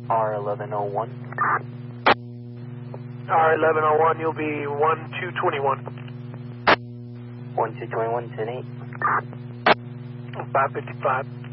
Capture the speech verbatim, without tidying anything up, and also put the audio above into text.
R eleven oh one. R eleven oh one, you'll be one two twenty-one. one two twenty-one, ten eight. five fifty-five.